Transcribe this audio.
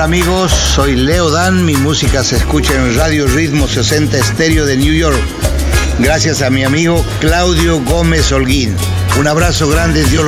amigos? Soy Leo Dan, mi música se escucha en Radio Ritmo 60 Estéreo de New York. Gracias a mi amigo Claudio Gómez Holguín. Un abrazo grande, Dios